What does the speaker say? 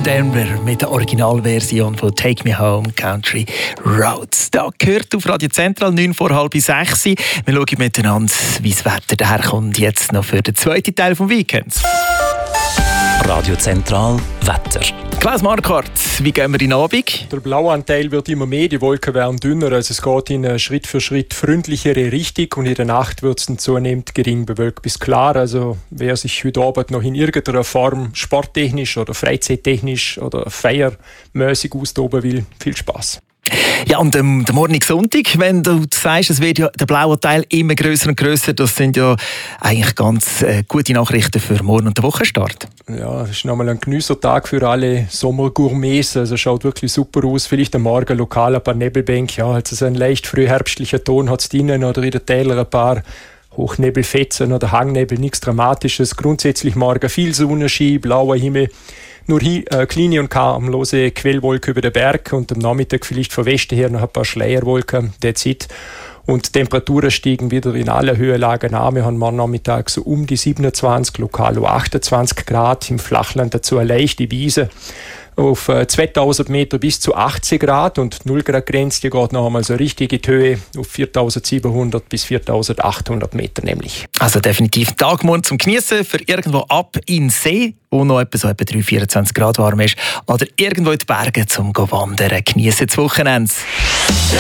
John Denver mit der Originalversion von Take Me Home Country Roads. Da gehört auf Radio Zentral 9 vor halb 6. Wir schauen miteinander, wie das Wetter daherkommt jetzt noch für den zweiten Teil des Weekends. Radio Zentral Wetter. Klaus Marquardt, wie gehen wir in den Abend? Der blaue Anteil wird immer mehr, die Wolken werden dünner, also es geht in eine Schritt für Schritt freundlichere Richtung und in der Nacht wird es dann zunehmend gering bewölkt bis klar. Also wer sich heute Abend noch in irgendeiner Form sporttechnisch oder freizeittechnisch oder feiermäßig austoben will, viel Spaß. Ja, und der Morgen Sonntag, wenn du sagst, es wird ja der blaue Teil immer grösser und grösser, das sind ja eigentlich ganz gute Nachrichten für morgen und den Wochenstart. Ja, das ist nochmal ein Genüssertag für alle Sommergourmets, also schaut wirklich super aus. Vielleicht am Morgen lokal ein paar Nebelbänke, ja, also so ein leicht frühherbstlicher Ton hat es drinnen oder in den Tälern ein paar Hochnebelfetzen oder Hangnebel, nichts Dramatisches. Grundsätzlich morgen viel Sonnenschein, blauer Himmel. Nur hier kleine und harmlose Quellwolke über den Berg und am Nachmittag vielleicht von Westen her noch ein paar Schleierwolken, that's it. Und die Temperaturen steigen wieder in alle Höhenlagen an. Wir haben morgen Nachmittag so um die 27, lokal 28 Grad, im Flachland dazu eine leichte Wiese. Auf 2000 Meter bis zu 80 Grad und 0 Grad Grenze, die geht noch einmal so richtig in die Höhe auf 4700 bis 4800 Meter nämlich. Also definitiv ein Tag morgen zum Genießen für irgendwo ab in den See, wo noch etwa 3-24 Grad warm ist, oder irgendwo in die Berge zum Wandern. Genießen das Wochenende.